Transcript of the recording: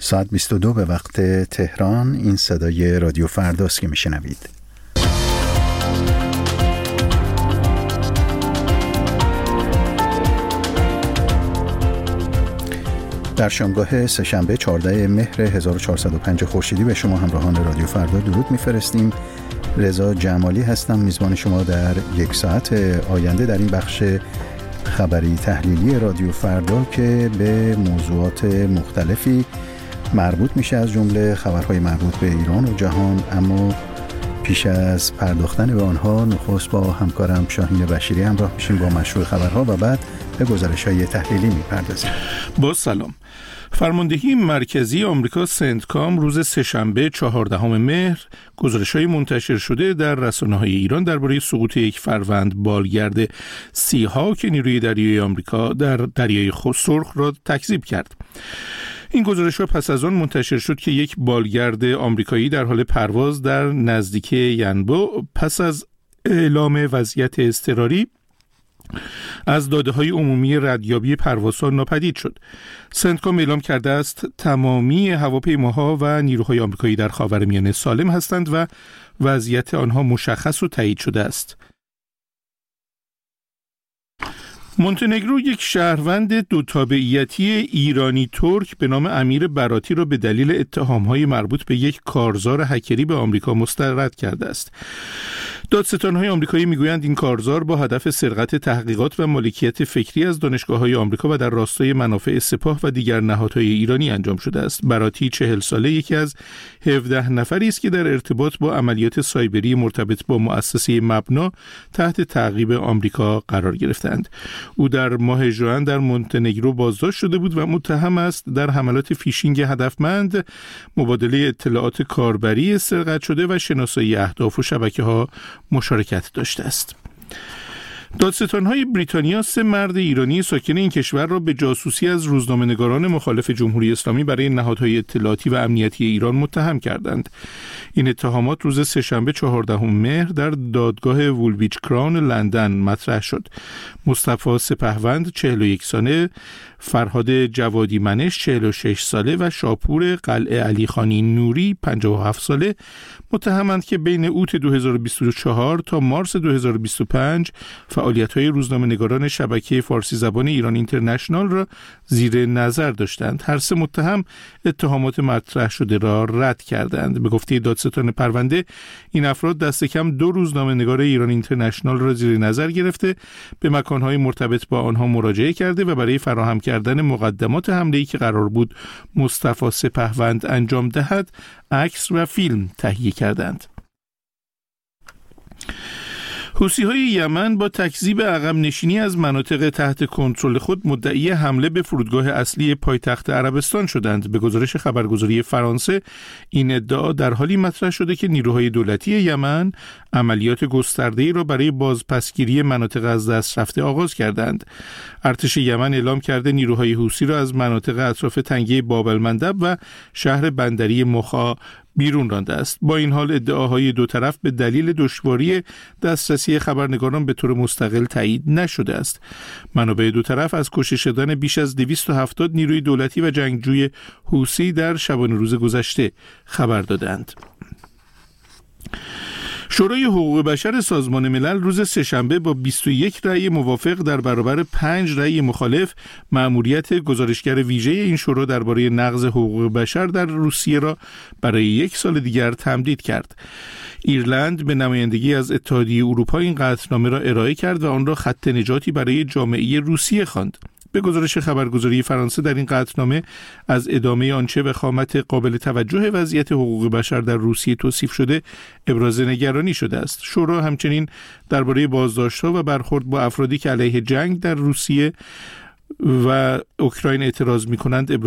ساعت 22 به وقت تهران. این صدای رادیو فرداست که میشنوید. در شامگاه سه‌شنبه 14 مهر 1405 خورشیدی به شما همراهان رادیو فردا درود میفرستیم. رضا جمالی هستم، میزبان شما در یک ساعت آینده در این بخش خبری تحلیلی رادیو فردا که به موضوعات مختلفی مربوط میشه، از جمله خبرهای مربوط به ایران و جهان. اما پیش از پرداختن به آنها نخست با همکارم شاهین بشیری همراه میشیم با مشروع خبرها و بعد به گزارش‌های تحلیلی میپردازیم. با سلام. فرماندهی مرکزی آمریکا سنتکام روز سه‌شنبه 14 مهر گزارش‌های منتشر شده در رسانه‌های ایران درباره سقوط یک فروند بالگرد سی‌هاک نیروی دریایی آمریکا در دریای سرخ را تکذیب کرد. این گزارش‌ها پس از آن منتشر شد که یک بالگرد آمریکایی در حال پرواز در نزدیکی ینبو پس از اعلام وضعیت اضطراری از داده‌های عمومی ردیابی پروازها ناپدید شد. سنتکام اعلام کرده است تمامی هواپیماها و نیروهای آمریکایی در خاورمیانه سالم هستند و وضعیت آنها مشخص و تایید شده است. مونتنگرو یک شهروند دو تابعیتی ایرانی ترک به نام امیر براتی را به دلیل اتهام‌های مربوط به یک کارزار هکری به آمریکا مسترد کرده است. دادستان‌های آمریکایی میگویند این کارزار با هدف سرقت تحقیقات و مالکیت فکری از دانشگاه‌های آمریکا و در راستای منافع سپاه و دیگر نهادهای ایرانی انجام شده است. براتی 40 ساله یکی از 17 نفری است که در ارتباط با عملیات سایبری مرتبط با مؤسسه مبنا تحت تعقیب آمریکا قرار گرفتند. او در ماه ژوئن در مونتنگرو بازداشت شده بود و متهم است در حملات فیشینگ هدفمند، مبادله اطلاعات کاربری سرقت شده و شناسایی اهداف و شبکه‌ها مشارکت داشته است. دادستان‌های بریتانیا 3 مرد ایرانی ساکن این کشور را به جاسوسی از روزنامه‌نگاران مخالف جمهوری اسلامی برای نهادهای اطلاعاتی و امنیتی ایران متهم کردند. این اتهامات روز سه‌شنبه 14 مهر در دادگاه وولویچ کراون لندن مطرح شد. مصطفی سپهوند 41 ساله، فرهاد جوادی منش 46 ساله و شاپور قلعه علیخانی نوری 57 ساله متهمند که بین اوت 2024 تا مارس 2025 فعالیت‌های روزنامه‌نگاران شبکه فارسی زبان ایران اینترنشنال را زیر نظر داشتند. هر 3 متهم اتهامات مطرح شده را رد کردند. به گفته دادستان پرونده، این افراد دست کم 2 روزنامه‌نگار ایران اینترنشنال را زیر نظر گرفته، به مکان‌های مرتبط با آنها مراجعه کرده و برای فراهم کردن مقدمات حمله‌ای که قرار بود مصطفی سپهوند انجام دهد، عکس و فیلم تهیه کردند. حوثی‌های یمن با تکذیب عقب نشینی از مناطق تحت کنترل خود مدعی حمله به فرودگاه اصلی پایتخت عربستان شدند. به گزارش خبرگزاری فرانسه، این ادعا در حالی مطرح شده که نیروهای دولتی یمن عملیات گسترده‌ای را برای بازپسگیری مناطق از دست رفته آغاز کردند. ارتش یمن اعلام کرده نیروهای حوثی را از مناطق اطراف تنگه باب المندب و شهر بندری مخا بیرون رانده است. با این حال ادعاهای دو طرف به دلیل دشواری دسترسی خبرنگاران به طور مستقل تایید نشده است. منابع دو طرف از کشته شدن بیش از 270 نیروی دولتی و جنگجوی حوثی در شبانه روز گذشته خبر دادند. شورای حقوق بشر سازمان ملل روز سه‌شنبه با 21 رأی موافق در برابر 5 رأی مخالف مأموریت گزارشگر ویژه این شورا درباره نقض حقوق بشر در روسیه را برای 1 سال دیگر تمدید کرد. ایرلند به نمایندگی از اتحادیه اروپا این قطعنامه را ارائه کرد و آن را خط نجاتی برای جامعه روسیه خواند. به گزارش خبرگزاری فرانسه، در این قطعنامه از ادامه آنچه وخامت قابل توجه وضعیت حقوق بشر در روسیه توصیف شده ابراز نگرانی شده است. شورا همچنین درباره بازداشت‌ها و برخورد با افرادی که علیه جنگ در روسیه و اوکراین اعتراض می‌کنند